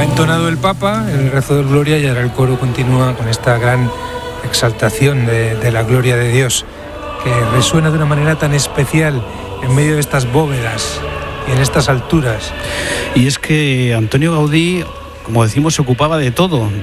entonado el Papa el rezo de Gloria y ahora el coro continúa con esta gran exaltación de la gloria de Dios, que resuena de una manera tan especial en medio de estas bóvedas y en estas alturas. Y es que Antonio Gaudí, como decimos, se ocupaba de todo.